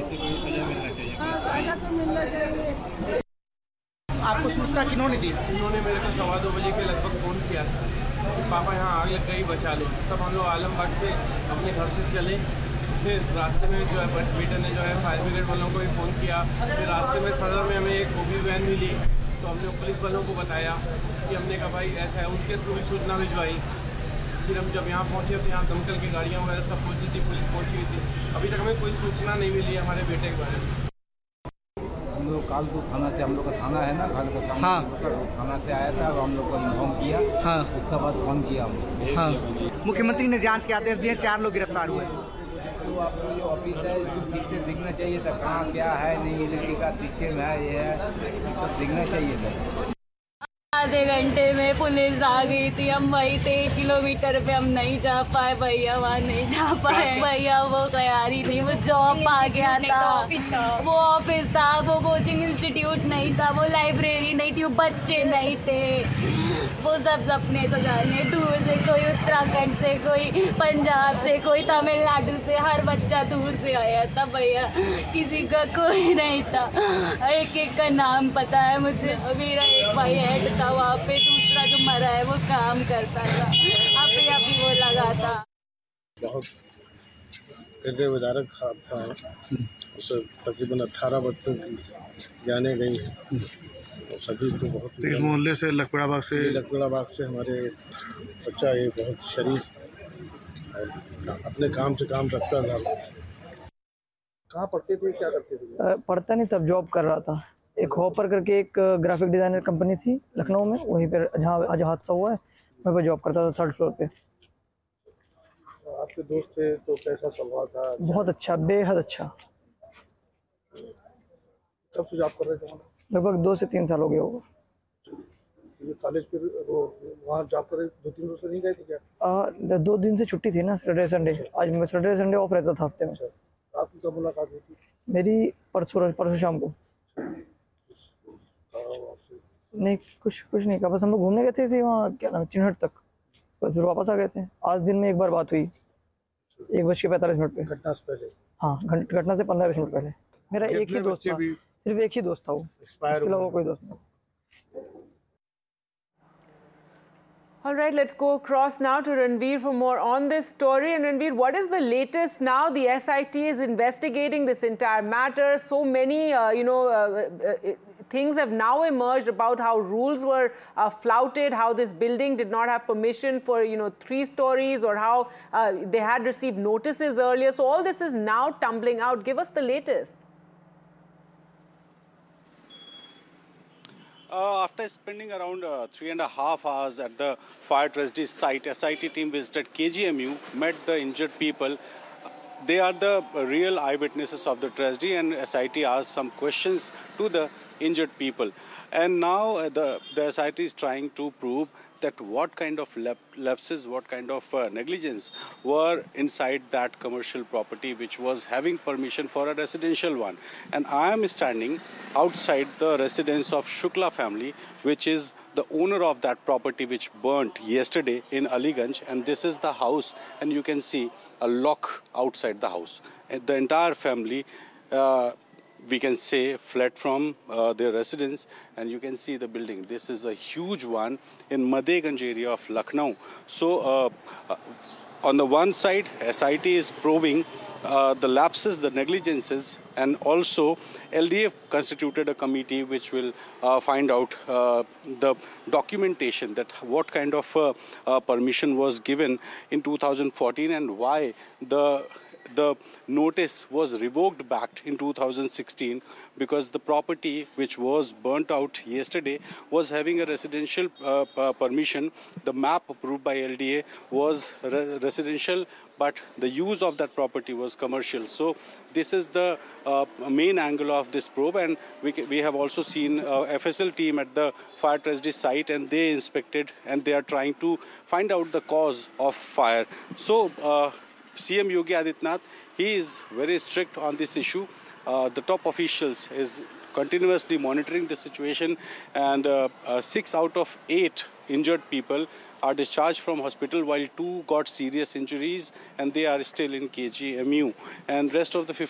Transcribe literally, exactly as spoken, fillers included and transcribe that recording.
इसे कोई सजा मिलना चाहिए। हाँ, सजा तो मिलना चाहिए। आपको सूचना किन्होंने दी? इन्होंने मेरे को सवा दो बजे के लगभग फ़ोन किया कि पापा यहाँ आग लग गई, बचा लो। तब हम लोग आलमबाग से अपने घर से चले। फिर रास्ते में जो है बेटे ने जो है फायर ब्रिगेड वालों को भी फ़ोन किया। फिर रास्ते में सदर में हमें एक ओबी वैन मिली, तो हमने पुलिस वालों को बताया कि हमने कहा भाई ऐसा है, उनके थ्रू भी सूचना भिजवाई। फिर हम जब यहाँ पहुँचे तो यहाँ दमकल की गाड़ियाँ वगैरह सब पहुँची थी, पुलिस पहुँची हुई थी। अभी तक हमें कोई सूचना नहीं मिली है हमारे बेटे के बारे में। हम लोग कालपुर थाना से, हम लोग का थाना है ना घर का सामने, हाँ। थाना से आया था और हम लोग को इन्फॉर्म किया। हाँ। उसका बाद फोन किया हम। हाँ। मुख्यमंत्री ने जांच के आदेश दिए, चार लोग गिरफ्तार हुए। तो आपको जो ऑफिस है इसको ठीक से दिखना चाहिए था, कहाँ क्या है, नहीं इलेक्ट्रिक का सिस्टम है, ये है, ये सब दिखना चाहिए था। आधे घंटे में पुलिस आ गई थी, हम वही थे, एक किलोमीटर पे हम नहीं जा पाए भैया, वहाँ नहीं जा पाए भैया। वो तैयारी थी, वो जॉब आ गया था, वो ऑफिस था, वो कोचिंग इंस्टीट्यूट नहीं था, वो लाइब्रेरी नहीं थी, वो बच्चे नहीं थे, वो सब सपने तो जाने दूर से, कोई उत्तराखंड से, कोई पंजाब से, कोई तमिलनाडु से, हर बच्चा दूर से आया था भैया, किसी का कोई नहीं था। एक एक का नाम पता है मुझे। मेरा एक भाई हेड था वहाँ पे, दूसरा जो मरा है वो काम करता था, अभी अभी वो लगा था। बहुत हृदय विदारक हादसा है। उससे तकरीबन अट्ठारह बच्चों की जाने गई और सभी को बहुत। तो इस मोहल्ले से लकड़ा बाग से लकड़ा बाग से हमारे बच्चा ये बहुत शरीफ और अपने काम से काम रखता था। कहाँ पढ़ते थे, क्या करते थे? पढ़ता नहीं, तब जॉब कर रहा था। एक हॉपर करके एक ग्राफिक डिज़ाइनर कंपनी थी लखनऊ में, वहीं पर जहाँ आज हादसा हुआ है वहीं पर जॉब करता था, थर्ड फ्लोर पे। आपके दोस्त थे तो कैसा स्वभाव था? बहुत अच्छा, बेहद अच्छा। कब से जॉब कर रहे थे? लगभग दो से तीन साल हो गए होगा। ये कॉलेज पे वो वहाँ जॉब कर रहे, दो तीन रोज से नहीं गए थे क्या? आ, दो दिन से छुट्टी थी ना, सैटरडे संडे। आज मैं सैटरडे संडे ऑफ रहता था हफ्ते में। आपकी कब मुलाकात हुई थी? मेरी परसों परसों शाम को। नहीं, कुछ कुछ नहीं कहा, बस हम लोग घूमने गए थे वहाँ, क्या नाम, चिन्हट तक, बस फिर वापस आ गए थे। आज दिन में एक बार बात हुई, एक बज के पैंतालीस मिनट पे। घटना से पहले? हाँ, घटना से पंद्रह बीस मिनट पहले। मेरा एक ही दोस्त था, सिर्फ एक ही दोस्त था वो, इसके अलावा कोई दोस्त नहीं। All right, let's go across now to Ranveer for more on this story. And Ranveer, what is the latest now? The S I T is investigating this entire matter. So many, uh, you know, uh, uh, things have now emerged about how rules were uh, flouted, how this building did not have permission for, you know, three stories, or how uh, they had received notices earlier. So all this is now tumbling out. Give us the latest. Uh, after spending around uh, three and a half hours at the fire tragedy site, S I T team visited K G M U, met the injured people. They are the real eyewitnesses of the tragedy, and S I T asked some questions to the injured people. And now uh, the, the S I T is trying to prove that what kind of lapses, what kind of uh, negligence were inside that commercial property which was having permission for a residential one. And I am standing outside the residence of Shukla family, which is the owner of that property which burnt yesterday in Aliganj. And this is the house, and you can see a lock outside the house. And the entire family uh, we can say fled from uh, their residence, and you can see the building. This is a huge one in Madheganj area of Lucknow. So uh, uh, on the one side, S I T is probing uh, the lapses, the negligences, and also L D F constituted a committee which will uh, find out uh, the documentation, that what kind of uh, uh, permission was given in two thousand fourteen and why the the notice was revoked back in two thousand sixteen, because the property which was burnt out yesterday was having a residential uh, uh, permission. The map approved by L D A was re residential, but the use of that property was commercial. So this is the uh, main angle of this probe, and we, we have also seen uh, F S L team at the fire tragedy site, and they inspected and they are trying to find out the cause of fire. So uh, C M Yogi Adityanath, he is very strict on this issue. Uh, the top officials is continuously monitoring the situation, and uh, uh, six out of eight injured people are discharged from hospital, while two got serious injuries and they are still in K G M U. And rest of the